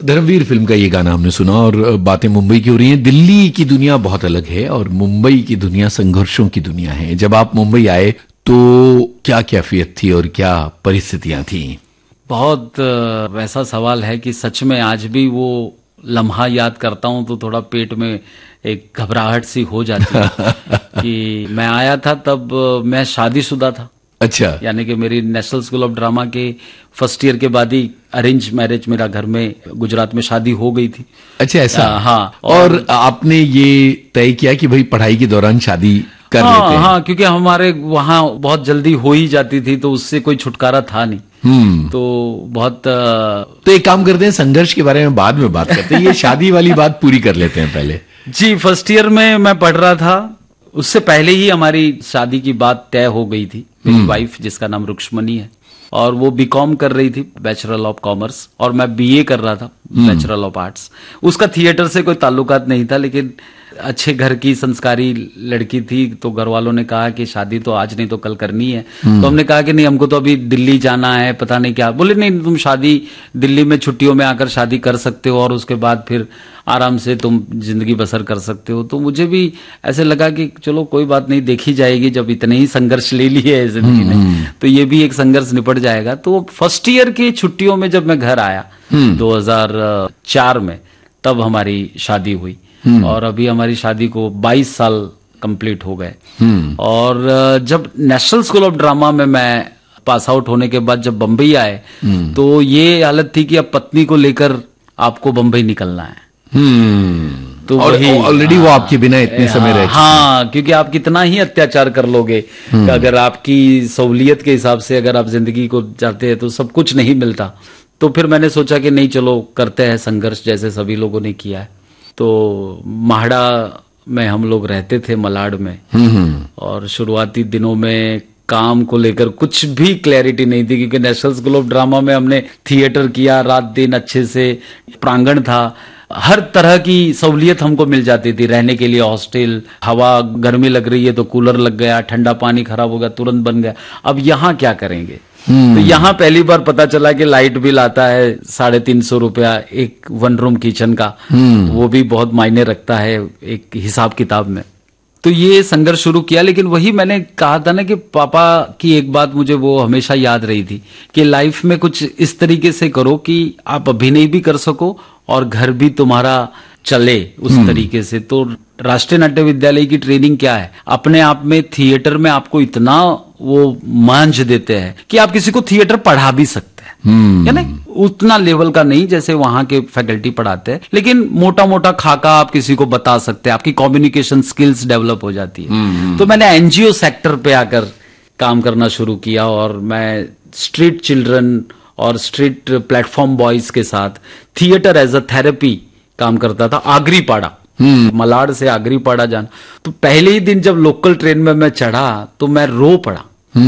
Dharmveer film का ये गाना हमने सुना और बातें मुंबई की हो रही हैं। दिल्ली की दुनिया बहुत अलग है और मुंबई की दुनिया संघर्षों की दुनिया है। जब आप मुंबई आए तो क्या कैफियत थी और क्या परिस्थितियां थी? बहुत वैसा सवाल है कि सच में आज भी वो लम्हा याद करता हूं तो थोड़ा पेट में एक घबराहट सी हो जाती है कि मैं आया था तब मैं शादीशुदा था। अच्छा। यानी कि मेरी नेशनल स्कूल ऑफ ड्रामा के फर्स्ट ईयर के बाद ही अरेंज मैरिज मेरा घर में गुजरात में शादी हो गई थी। अच्छा, ऐसा? हाँ। और आपने ये तय किया कि भाई पढ़ाई के दौरान शादी कर लेते हैं? हाँ, क्योंकि हमारे वहाँ बहुत जल्दी हो ही जाती थी तो उससे कोई छुटकारा था नहीं। तो बहुत तो एक काम करते हैं, संघर्ष के बारे में बाद में बात करते हैं, ये शादी वाली बात पूरी कर लेते हैं पहले। जी, फर्स्ट ईयर में मैं पढ़ रहा था, उससे पहले ही हमारी शादी की बात तय हो गई थी। मेरी वाइफ जिसका नाम रुक्ष्मणी है और वो बीकॉम कर रही थी, बैचलर ऑफ कॉमर्स, और मैं बीए कर रहा था, बैचलर ऑफ आर्ट्स। उसका थिएटर से कोई ताल्लुकात नहीं था, लेकिन अच्छे घर की संस्कारी लड़की थी तो घर वालों ने कहा कि शादी तो आज नहीं तो कल करनी है। तो हमने कहा कि नहीं, हमको तो अभी दिल्ली जाना है, पता नहीं क्या। बोले नहीं, तुम शादी दिल्ली में छुट्टियों में आकर शादी कर सकते हो और उसके बाद फिर आराम से तुम जिंदगी बसर कर सकते हो। तो मुझे भी ऐसे लगा कि चलो कोई बात नहीं, देखी जाएगी, जब इतने ही संघर्ष ले लिए है जिंदगी में तो ये भी एक संघर्ष निपट जाएगा। तो फर्स्ट ईयर की छुट्टियों में जब मैं घर आया 2004 में, तब हमारी शादी हुई और अभी हमारी शादी को 22 साल कंप्लीट हो गए। और जब नेशनल स्कूल ऑफ ड्रामा में मैं पास आउट होने के बाद जब बंबई आए तो ये हालत थी कि अब पत्नी को लेकर आपको बंबई निकलना है। तो ऑलरेडी वो आपके बिना इतने समय रह चुके। हाँ, क्योंकि आप कितना ही अत्याचार कर लोगे, अगर आपकी सहूलियत के हिसाब से अगर आप जिंदगी को चाहते हैं तो सब कुछ नहीं मिलता। तो फिर मैंने सोचा कि नहीं, चलो करते हैं संघर्ष जैसे सभी लोगों ने किया है। तो माहड़ा में हम लोग रहते थे, मलाड में, और शुरुआती दिनों में काम को लेकर कुछ भी क्लैरिटी नहीं थी, क्योंकि नेशनल स्कूल ऑफ ड्रामा में हमने थिएटर किया, रात दिन अच्छे से प्रांगण था, हर तरह की सहूलियत हमको मिल जाती थी, रहने के लिए हॉस्टल, हवा गर्मी लग रही है तो कूलर लग गया, ठंडा पानी खराब हो गया तुरंत बन गया। अब यहाँ क्या करेंगे? तो यहाँ पहली बार पता चला कि लाइट बिल आता है 350 रुपया एक 1 रूम किचन का, वो भी बहुत मायने रखता है एक हिसाब किताब में। तो ये संघर्ष शुरू किया, लेकिन वही मैंने कहा था ना कि पापा की एक बात मुझे वो हमेशा याद रही थी कि लाइफ में कुछ इस तरीके से करो कि आप अभिनय भी कर सको और घर भी तुम्हारा चले उस तरीके से। तो राष्ट्रीय नाट्य विद्यालय की ट्रेनिंग क्या है, अपने आप में थिएटर में आपको इतना वो मांझ देते हैं कि आप किसी को थिएटर पढ़ा भी सकते हैं, है ना? उतना लेवल का नहीं जैसे वहां के फैकल्टी पढ़ाते हैं, लेकिन मोटा मोटा खाका आप किसी को बता सकते हैं, आपकी कम्युनिकेशन स्किल्स डेवलप हो जाती है। तो मैंने एनजीओ सेक्टर पे आकर काम करना शुरू किया और मैं स्ट्रीट चिल्ड्रन और स्ट्रीट प्लेटफॉर्म बॉयज के साथ थिएटर एज अ थेरेपी काम करता था। आगरीपाड़ा, मलाड से आगरीपाड़ा जाना, तो पहले ही दिन जब लोकल ट्रेन में मैं चढ़ा तो मैं रो पड़ा,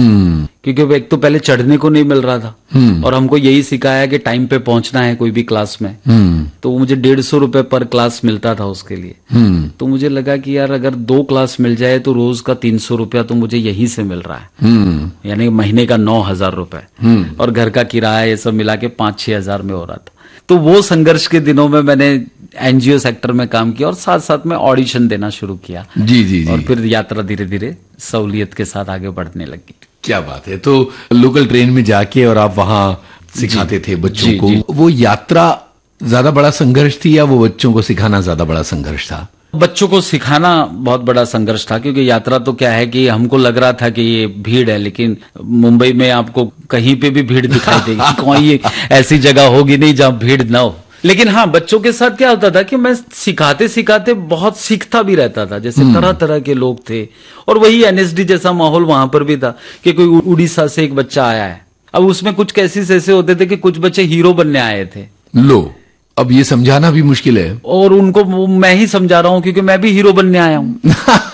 क्योंकि एक तो पहले चढ़ने को नहीं मिल रहा था और हमको यही सिखाया कि टाइम पे पहुंचना है कोई भी क्लास में। तो मुझे 150 रुपए पर क्लास मिलता था उसके लिए। तो मुझे लगा कि यार अगर 2 क्लास मिल जाए तो रोज का 300 रुपया तो मुझे यहीं से मिल रहा है, यानी महीने का 9,000 रुपए, और घर का किराया ये सब मिला के 5-6 हजार में हो रहा था। तो वो संघर्ष के दिनों में मैंने एनजीओ सेक्टर में काम किया और साथ साथ में ऑडिशन देना शुरू किया। जी। और फिर यात्रा धीरे धीरे सहूलियत के साथ आगे बढ़ने लगी। क्या बात है। तो लोकल ट्रेन में जाके और आप वहां सिखाते थे बच्चों को। वो यात्रा ज्यादा बड़ा संघर्ष थी या वो बच्चों को सिखाना ज्यादा बड़ा संघर्ष था? बच्चों को सिखाना बहुत बड़ा संघर्ष था, क्योंकि यात्रा तो क्या है कि हमको लग रहा था कि ये भीड़ है, लेकिन मुंबई में आपको कहीं पे भी भीड़ दिखाई देगी, कोई ऐसी जगह होगी नहीं जहां भीड़ ना हो। लेकिन हाँ, बच्चों के साथ क्या होता था कि मैं सिखाते सिखाते बहुत सीखता भी रहता था। जैसे तरह तरह के लोग थे और वही एनएसडी जैसा माहौल वहां पर भी था कि कोई उड़ीसा से एक बच्चा आया है। अब उसमें कुछ केसेस ऐसे होते थे कि कुछ बच्चे हीरो बनने आए थे। लो, अब ये समझाना भी मुश्किल है। और उनको मैं ही समझा रहा हूं क्योंकि मैं भी हीरो बनने आया हूं।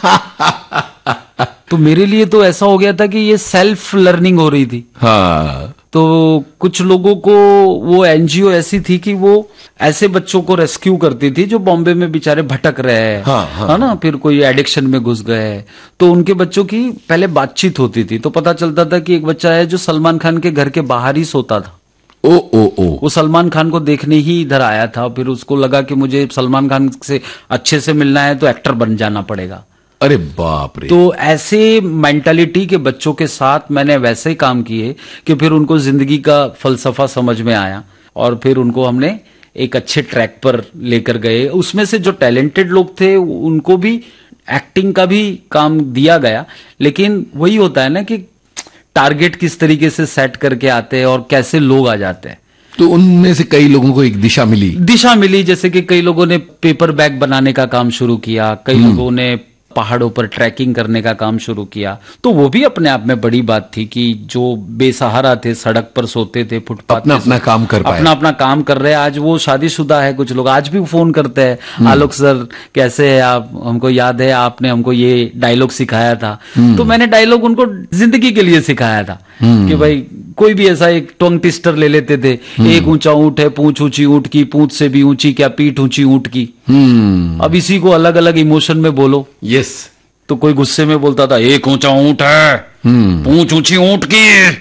तो मेरे लिए तो ऐसा हो गया था कि ये सेल्फ लर्निंग हो रही थी। हाँ। तो कुछ लोगों को वो एनजीओ ऐसी थी कि वो ऐसे बच्चों को रेस्क्यू करती थी जो बॉम्बे में बेचारे भटक रहे हैं, है ना, फिर कोई एडिक्शन में घुस गए। तो उनके बच्चों की पहले बातचीत होती थी तो पता चलता था कि एक बच्चा है जो सलमान खान के घर के बाहर ही सोता था। ओ ओ ओ वो सलमान खान को देखने ही इधर आया था, फिर उसको लगा कि मुझे सलमान खान से अच्छे से मिलना है तो एक्टर बन जाना पड़ेगा। अरे बाप रे। तो ऐसे मेंटालिटी के बच्चों के साथ मैंने वैसे ही काम किए कि फिर उनको जिंदगी का फलसफा समझ में आया और फिर उनको हमने एक अच्छे ट्रैक पर लेकर गए। उसमें से जो टैलेंटेड लोग थे उनको भी एक्टिंग का भी काम दिया गया, लेकिन वही होता है ना कि टारगेट किस तरीके से सेट करके आते हैं और कैसे लोग आ जाते हैं। तो उनमें से कई लोगों को एक दिशा मिली, जैसे कि कई लोगों ने पेपर बैग बनाने का काम शुरू किया, कई लोगों ने पहाड़ों पर ट्रैकिंग करने का काम शुरू किया। तो वो भी अपने आप में बड़ी बात थी कि जो बेसहारा थे, सड़क पर सोते थे, फुटपाथ अपना अपना काम कर पाए, अपना अपना काम कर रहे हैं। आज वो शादीशुदा है, कुछ लोग आज भी फोन करते हैं, आलोक सर कैसे है आप, हमको याद है आपने हमको ये डायलॉग सिखाया था। तो मैंने डायलॉग उनको जिंदगी के लिए सिखाया था कि भाई कोई भी ऐसा एक टंग ट्विस्टर ले लेते थे, एक ऊंचा ऊंट है, पूंछ ऊंची ऊंट की, पूंछ से भी ऊंची क्या पीठ ऊंची ऊंट की। अब इसी को अलग अलग इमोशन में बोलो। यस। तो कोई गुस्से में बोलता था एक ऊंचा ऊंट है, पूंछ ऊंची ऊंट की,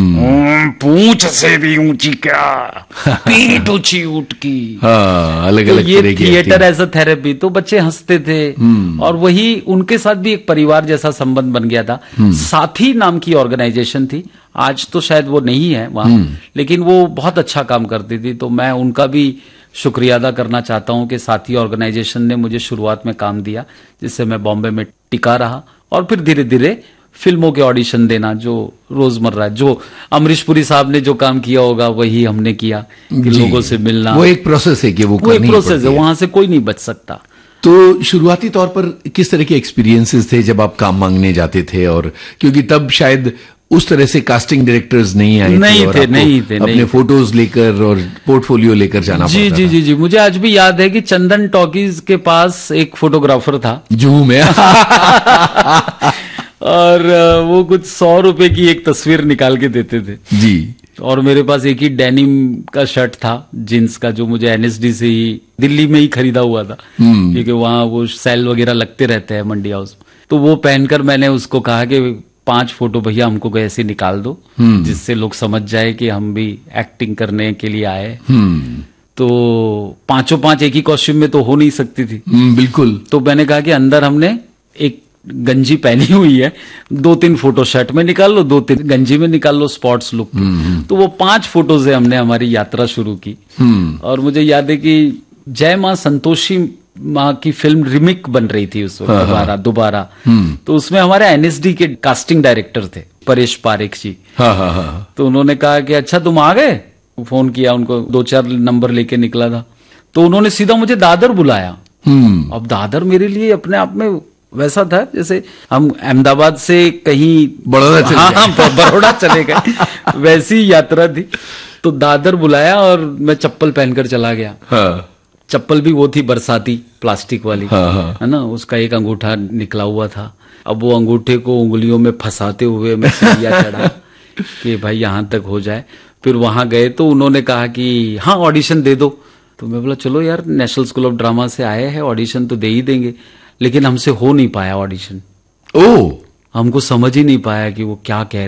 पूंछ से भी ऊंची क्या, पीठ ऊंची ऊंट की। हाँ, अलग तो अलग ये तरह की थिएटर एज अ थेरेपी। तो बच्चे हंसते थे और वही उनके साथ भी एक परिवार जैसा संबंध बन गया था। साथी नाम की ऑर्गेनाइजेशन थी, आज तो शायद वो नहीं है वहां, लेकिन वो बहुत अच्छा काम करती थी। तो मैं उनका भी शुक्रिया अदा करना चाहता हूं कि साथी ऑर्गेनाइजेशन ने मुझे शुरुआत में काम दिया, जिससे मैं बॉम्बे में टिका रहा और फिर धीरे धीरे फिल्मों के ऑडिशन देना, जो रोजमर्रा जो अमरीश पुरी साहब ने जो काम किया होगा वही हमने किया कि लोगों से मिलना। वो एक प्रोसेस है कि वो एक प्रोसेस है, वहां से कोई नहीं बच सकता। तो शुरुआती तौर पर किस तरह के एक्सपीरियंसेस थे जब आप काम मांगने जाते थे? और क्योंकि तब शायद उस तरह से कास्टिंग डायरेक्टर्स नहीं आए थे, नहीं थे अपने फोटोज लेकर और पोर्टफोलियो लेकर जाना पड़ता था। जी, मुझे आज भी याद है कि चंदन टॉकीज के पास एक फोटोग्राफर था जुहू में और वो कुछ 100 रुपए की एक तस्वीर निकाल के देते थे जी। और मेरे पास एक ही डेनिम का शर्ट था, जींस का, जो मुझे एनएसडी से ही दिल्ली में ही खरीदा हुआ था, क्योंकि वहां वो सेल वगैरह लगते रहते हैं मंडी हाउस। तो वो पहनकर मैंने उसको कहा कि 5 फोटो भैया हमको ऐसे निकाल दो जिससे लोग समझ जाए कि हम भी एक्टिंग करने के लिए आए। तो 5 एक ही कॉस्ट्यूम में तो हो नहीं सकती थी। बिल्कुल। तो मैंने कहा कि अंदर हमने एक गंजी पहनी हुई है, 2-3 फोटो शर्ट में निकाल लो, 2-3 गंजी में निकाल लो, स्पॉट्स लुक। तो वो 5 फोटो से हमने हमारी यात्रा शुरू की। और मुझे याद है कि जय मां संतोषी माँ की फिल्म रिमिक बन रही थी उस वक्त दोबारा। तो उसमें हमारे एनएसडी के कास्टिंग डायरेक्टर थे परेश पारेख जी। तो उन्होंने कहा कि अच्छा तुम आ गए। फोन किया उनको, 2-4 नंबर लेके निकला था। तो उन्होंने सीधा मुझे दादर बुलाया। अब दादर मेरे लिए अपने आप में वैसा था जैसे हम अहमदाबाद से कहीं बड़ौदा चले गए, वैसी यात्रा थी। तो दादर बुलाया और मैं चप्पल पहनकर चला गया। चप्पल भी वो थी बरसाती प्लास्टिक वाली, है ना, उसका एक अंगूठा निकला हुआ था। अब वो अंगूठे को उंगलियों में फंसाते हुए मैं सीढ़ियां चढ़ा कि भाई यहां तक हो जाए। फिर वहां गए तो उन्होंने कहा कि हाँ ऑडिशन दे दो। तो मैं बोला चलो यार, नेशनल स्कूल ऑफ ड्रामा से आए हैं, ऑडिशन तो दे ही देंगे। लेकिन हमसे हो नहीं पाया ऑडिशन। हमको समझ ही नहीं पाया कि वो क्या कह